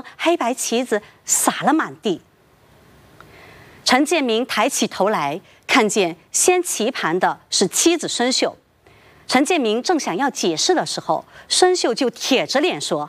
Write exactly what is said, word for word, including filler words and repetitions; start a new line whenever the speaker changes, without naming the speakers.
黑白旗子撒了满地。陈建明抬起头来，看见掀棋盘的是妻子孙秀。陈建明正想要解释的时候，孙秀就铁着脸说：“